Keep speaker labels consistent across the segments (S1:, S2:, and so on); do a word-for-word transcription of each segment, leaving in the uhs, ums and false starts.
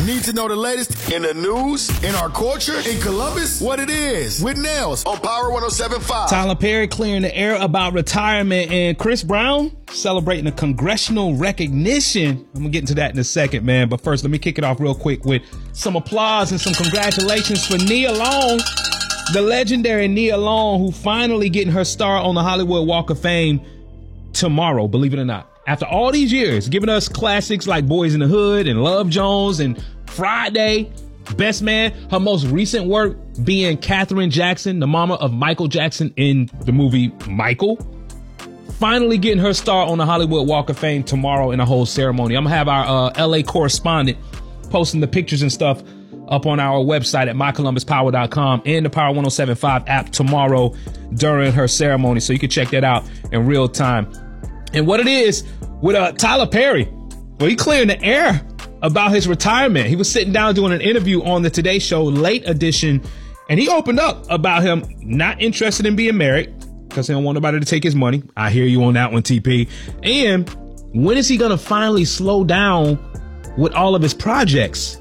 S1: Need to know the latest in the news, in our culture, in Columbus? What it is with Nails on Power one oh seven point five.
S2: Tyler Perry clearing the air about retirement, and Chris Brown celebrating a congressional recognition. I'm gonna get into that in a second, man. But first, let me kick it off real quick with some applause and some congratulations for Nia Long, the legendary Nia Long, who finally getting her star on the Hollywood Walk of Fame tomorrow, believe it or not. After all these years, giving us classics like Boys in the Hood and Love Jones and Friday, Best Man, her most recent work being Katherine Jackson, the mama of Michael Jackson in the movie Michael. Finally getting her star on the Hollywood Walk of Fame tomorrow in a whole ceremony. I'm gonna have our uh, L A correspondent posting the pictures and stuff up on our website at my columbus power dot com and the Power one oh seven point five app tomorrow during her ceremony, so you can check that out in real time. And what it is with uh, Tyler Perry, well, he clearing the air about his retirement. He was sitting down doing an interview on the Today Show Late Edition, and he opened up about him not interested in being married because he don't want nobody to take his money. I hear you on that one, T P. And when is he going to finally slow down with all of his projects?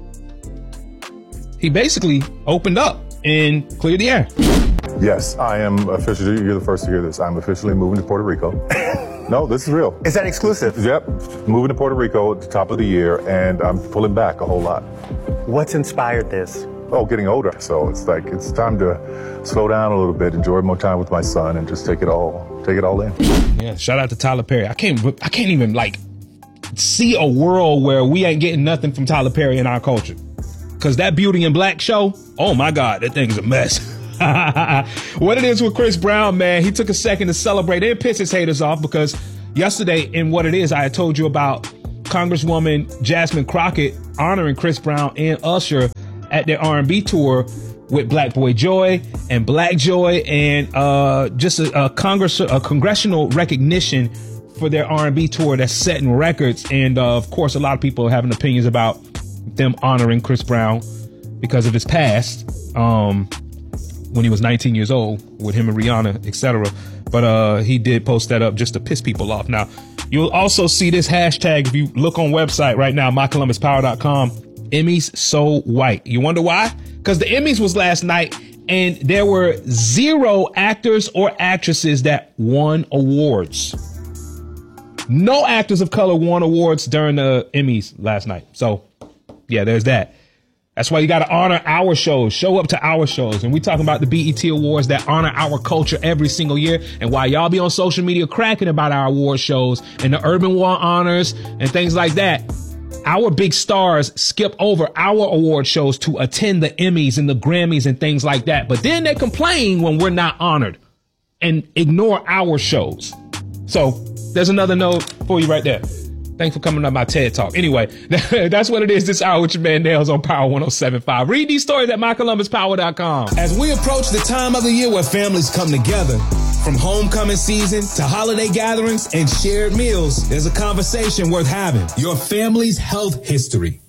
S2: He basically opened up and cleared the air.
S3: Yes, I am officially, you're the first to hear this, I'm officially moving to Puerto Rico. No, this is real.
S4: Is that exclusive?
S3: Yep, moving to Puerto Rico at the top of the year, and I'm pulling back a whole lot.
S4: What's inspired this?
S3: Oh, getting older, so it's like, it's time to slow down a little bit, enjoy more time with my son, and just take it all, take it all in.
S2: Yeah, shout out to Tyler Perry. I can't, I can't even like see a world where we ain't getting nothing from Tyler Perry in our culture. Cause that Beauty in Black show, oh my God, that thing is a mess. What it is with Chris Brown, man, he took a second to celebrate and piss his haters off, because yesterday in What It Is, I had told you about Congresswoman Jasmine Crockett honoring Chris Brown and Usher at their R and B tour with Black Boy Joy and Black Joy, and uh, just a, a, Congress, a congressional recognition for their R and B tour that's setting records. And uh, of course, a lot of people are having opinions about them honoring Chris Brown because of his past. Um, when he was nineteen years old with him and Rihanna, et cetera. But uh, he did post that up just to piss people off. Now, you'll also see this hashtag if you look on website right now, my columbus power dot com, Emmys So White. You wonder why? Because the Emmys was last night, and there were zero actors or actresses that won awards. No actors of color won awards during the Emmys last night. So, yeah, there's that. That's why you got to honor our shows, show up to our shows. And we talking about the B E T Awards that honor our culture every single year. And while y'all be on social media cracking about our award shows and the Urban War honors and things like that, our big stars skip over our award shows to attend the Emmys and the Grammys and things like that. But then they complain when we're not honored and ignore our shows. So there's another note for you right there. Thanks for coming on my TED Talk. Anyway, that's what it is this hour with your man Nails on Power one oh seven point five. Read these stories at my columbus power dot com.
S1: As we approach the time of the year where families come together, from homecoming season to holiday gatherings and shared meals, there's a conversation worth having. Your family's health history.